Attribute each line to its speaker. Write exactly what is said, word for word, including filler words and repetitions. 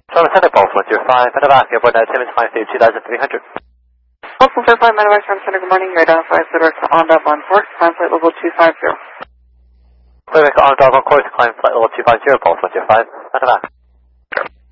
Speaker 1: Charlie Center, Pulse one zero five, Medevac, airborne at Timmins, climb speed two thousand three hundred.
Speaker 2: Pulse one zero five, Medevac, Charlie Center, good morning. You identify as the direct on up on port, climb flight level two five zero.
Speaker 1: Medevac, on dog on course, climb flight level two five zero, Pulse one zero five, Medevac.